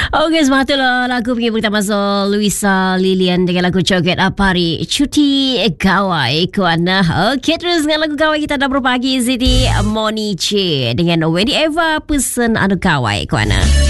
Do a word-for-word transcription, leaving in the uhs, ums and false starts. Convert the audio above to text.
Okey, semangat lah lagu pengibar pertama Zul Luisa Lilian dengan lagu Joget Apari Cuti Gawai Kuana. Okey, terus dengan lagu Gawai kita dah berpagi Siti Moni C dengan Wendy Eva Pesan Anu Gawai Kuana.